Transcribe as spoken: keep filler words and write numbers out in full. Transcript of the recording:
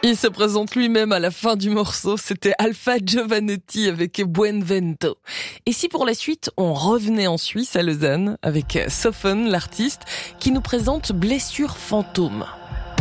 Il se présente lui-même à la fin du morceau. C'était Alpha Giovanotti avec Buenvento. Et si pour la suite, on revenait en Suisse, à Lausanne, avec Sophon, l'artiste, qui nous présente Blessure fantôme.